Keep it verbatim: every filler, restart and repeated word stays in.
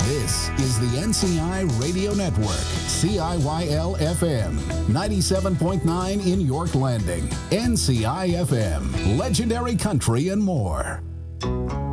This is the N C I Radio Network, C I Y L F M, ninety-seven point nine in York Landing, N C I F M, Legendary Country and more.